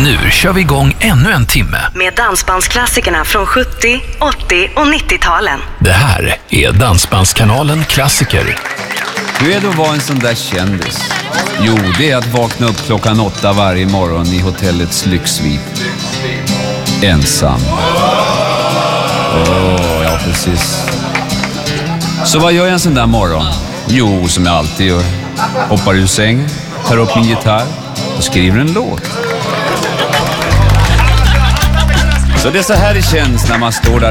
Nu kör vi igång ännu en timme med dansbandsklassikerna från 70, 80 och 90-talen. Det här är Dansbandskanalen Klassiker. Hur är det att vara en sån där kändis? Jo, det är att vakna upp 8:00 varje morgon i hotellets lyxsvit. Ensam. Ja, precis. Så vad gör jag en sån där morgon? Jo, som jag alltid gör. Hoppar ur sängen, tar upp min gitarr och skriver en låt. Så det är så här det känns när man står där